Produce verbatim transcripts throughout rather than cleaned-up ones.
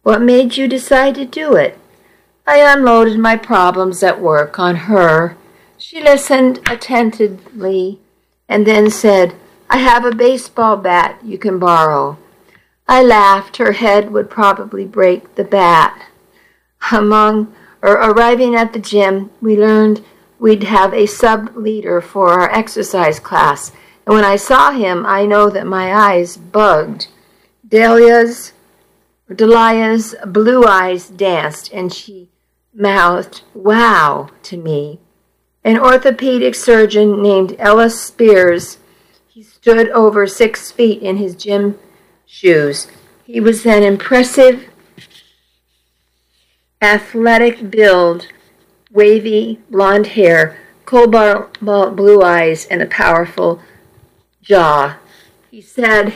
What made you decide to do it?" I unloaded my problems at work on her. She listened attentively and then said, "I have a baseball bat you can borrow." I laughed. Her head would probably break the bat. Among or arriving at the gym, we learned we'd have a sub-leader for our exercise class. And when I saw him, I know that my eyes bugged. Dahlia's, Delia's blue eyes danced, and she mouthed, "Wow," to me. An orthopedic surgeon named Ellis Spears. He stood over six feet in his gym shoes. He was an impressive, athletic build, wavy blonde hair, cobalt blue eyes, and a powerful jaw. He said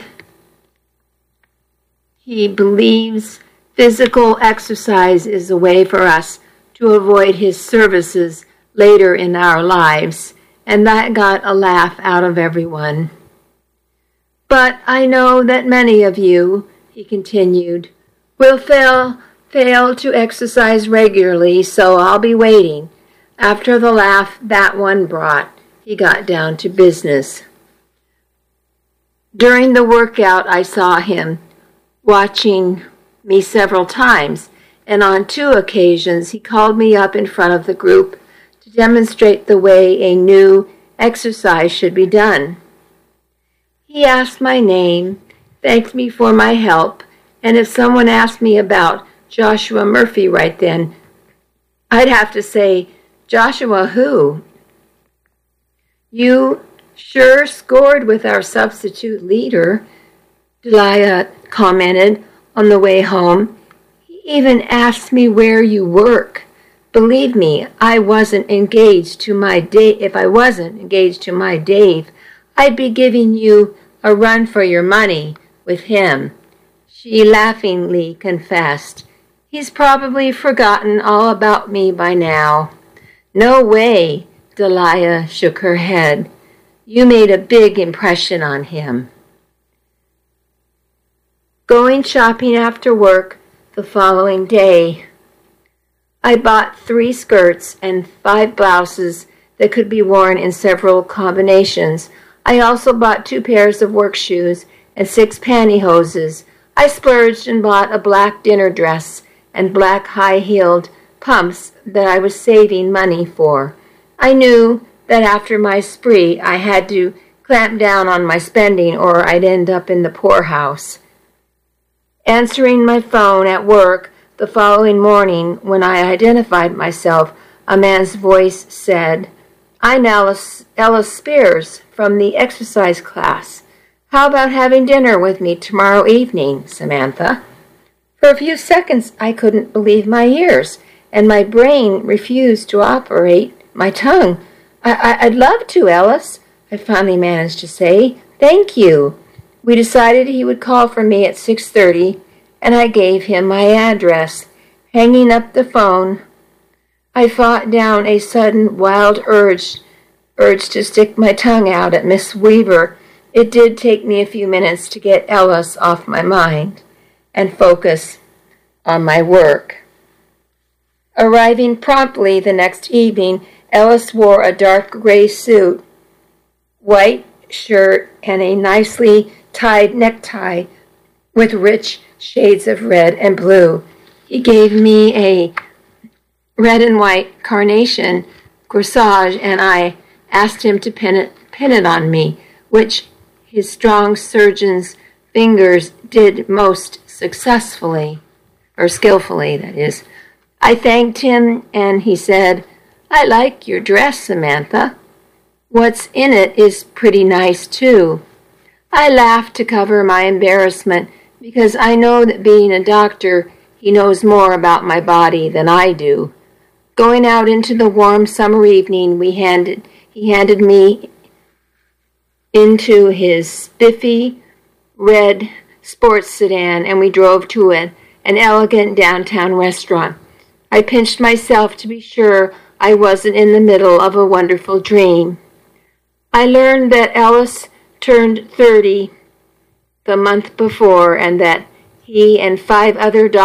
he believes physical exercise is a way for us to avoid his services later in our lives, and that got a laugh out of everyone. "But I know that many of you," he continued, "will fail, fail to exercise regularly, so I'll be waiting." After the laugh that one brought, he got down to business. During the workout, I saw him watching me several times, and on two occasions he called me up in front of the group to demonstrate the way a new exercise should be done. He asked my name, thanked me for my help, and if someone asked me about Joshua Murphy right then, I'd have to say, "Joshua who?" "You sure scored with our substitute leader," Delia commented on the way home. "He even asked me where you work. Believe me, I wasn't engaged to my Dave. If I wasn't engaged to my Dave, I'd be giving you a run for your money with him." She laughingly confessed, "He's probably forgotten all about me by now." "No way," Delia shook her head. "You made a big impression on him." Going shopping after work the following day, I bought three skirts and five blouses that could be worn in several combinations. I also bought two pairs of work shoes and six pantyhoses. I splurged and bought a black dinner dress and black high-heeled pumps that I was saving money for. I knew that after my spree I had to clamp down on my spending or I'd end up in the poorhouse. Answering my phone at work the following morning, when I identified myself, a man's voice said, "I'm Ellis, Ellis Spears from the exercise class. How about having dinner with me tomorrow evening, Samantha?" For a few seconds I couldn't believe my ears, and my brain refused to operate my tongue. I, I, I'd love to, Ellis, I finally managed to say. "Thank you." We decided he would call for me at six thirty, and I gave him my address. Hanging up the phone, I fought down a sudden wild urge, urge to stick my tongue out at Miss Weaver. It did take me a few minutes to get Ellis off my mind and focus on my work. Arriving promptly the next evening, Ellis wore a dark gray suit, white shirt, and a nicely tied necktie with rich shades of red and blue. He gave me a red and white carnation corsage, and I asked him to pin it, pin it on me, which his strong surgeon's fingers did most successfully, or skillfully, that is. I thanked him, and he said, "I like your dress, Samantha. What's in it is pretty nice, too." I laughed to cover my embarrassment, because I know that being a doctor, he knows more about my body than I do. Going out into the warm summer evening, we handed he handed me into his spiffy red sports sedan, and we drove to an, an elegant downtown restaurant. I pinched myself to be sure I wasn't in the middle of a wonderful dream. I learned that Ellis turned thirty the month before, and that he and five other doctors